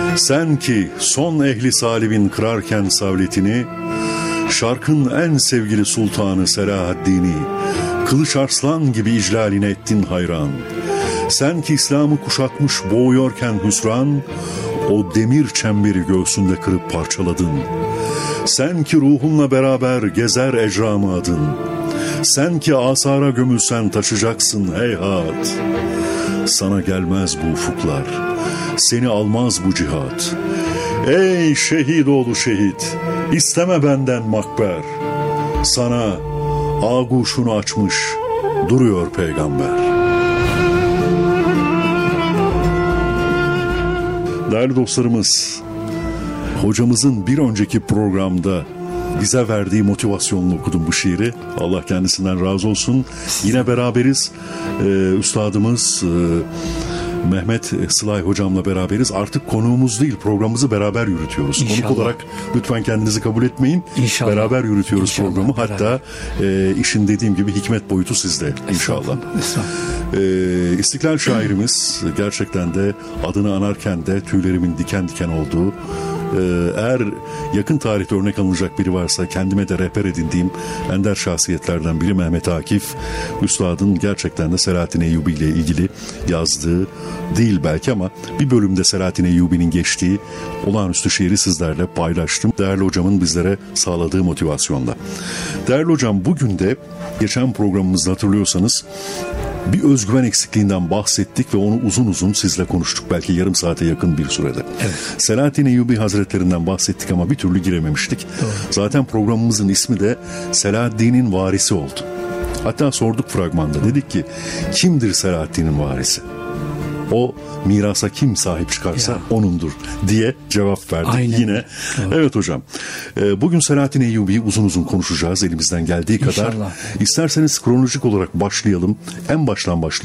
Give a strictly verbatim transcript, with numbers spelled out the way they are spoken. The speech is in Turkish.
Sen ki son ehli salibin kırarken savletini, şarkın en sevgili sultanı Selahaddin'i, Kılıç Arslan gibi iclaline ettin hayran. Sen ki İslam'ı kuşatmış boğuyorken hüsran, o demir çemberi göğsünde kırıp parçaladın. Sen ki ruhunla beraber gezer ecramı adın. Sen ki asara gömülsen taşıyacaksın heyhat. Sana gelmez bu ufuklar, seni almaz bu cihat. Ey şehit oğlu şehit, isteme benden makber. Sana ağuşunu açmış duruyor peygamber. Değerli dostlarımız, hocamızın bir önceki programda bize verdiği motivasyonla okudum bu şiiri. Allah kendisinden razı olsun. Yine beraberiz. Ee, üstadımız e, Mehmet Sılay hocamla beraberiz. Artık konuğumuz değil, programımızı beraber yürütüyoruz. İnşallah. Konuk olarak lütfen kendinizi kabul etmeyin. İnşallah. Beraber yürütüyoruz İnşallah. Programı. Beraber. Hatta e, işin dediğim gibi hikmet boyutu sizde inşallah. Ee, İstiklal şairimiz, gerçekten de adını anarken de tüylerimin diken diken olduğu, eğer yakın tarihte örnek alınacak biri varsa kendime de rehber edindiğim ender şahsiyetlerden biri Mehmet Akif. Üstadın gerçekten de Selahattin Eyyubi ile ilgili yazdığı değil belki ama bir bölümde Selahattin Eyyubi'nin geçtiği olağanüstü şiiri sizlerle paylaştım. Değerli hocamın bizlere sağladığı motivasyonla. Değerli hocam, bugün de geçen programımızda hatırlıyorsanız bir özgüven eksikliğinden bahsettik ve onu uzun uzun sizle konuştuk. Belki yarım saate yakın bir sürede. Evet. Selahattin Eyyubi Hazretlerinden bahsettik ama bir türlü girememiştik. Doğru. Zaten programımızın ismi de Selahaddin'in varisi oldu. Hatta sorduk fragmanda. Dedik ki kimdir Selahaddin'in varisi? O mirasa kim sahip çıkarsa ya. Onundur diye cevap verdik. Aynen. Yine. Doğru. Evet hocam. Bugün Selahattin Eyyubi'yi uzun uzun konuşacağız elimizden geldiği kadar. İnşallah. İsterseniz kronolojik olarak başlayalım. En baştan başlayalım.